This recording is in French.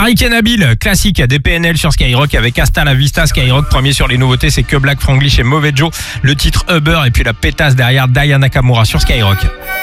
Tariq et Nabil, classique des PNL sur Skyrock avec Hasta la Vista. Skyrock, premier sur les nouveautés, c'est que Black Franglish et Mauvais Joe. Le titre Uber et puis la pétasse derrière Diana Nakamura sur Skyrock.